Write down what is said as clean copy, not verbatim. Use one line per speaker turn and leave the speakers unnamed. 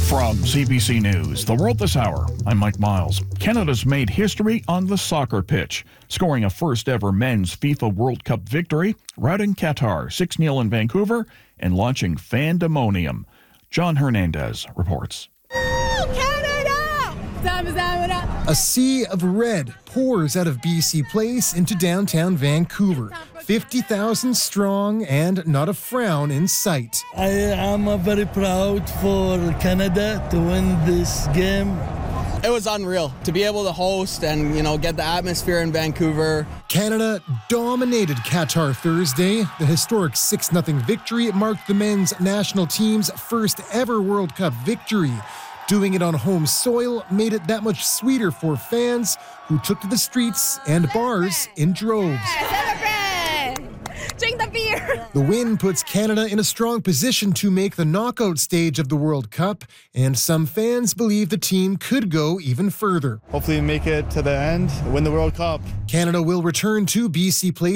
From CBC News, The World This Hour, I'm Mike Miles. Canada's made history on the soccer pitch, scoring a first-ever men's FIFA World Cup victory, routing Qatar 6-0 in Vancouver, and launching Fandemonium. John Hernandez reports.
A sea of red pours out of BC Place into downtown Vancouver. 50,000 strong and not a frown in sight.
I am very proud for Canada to win this game.
It was unreal to be able to host and, get the atmosphere in Vancouver.
Canada dominated Qatar Thursday. The historic 6-0 victory marked the men's national team's first ever World Cup victory. Doing it on home soil made it that much sweeter for fans who took to the streets and bars in droves.
Drink the beer.
The win puts Canada in a strong position to make the knockout stage of the World Cup, and some fans believe the team could go even further.
Hopefully make it to the end, win the World Cup.
Canada will return to BC Place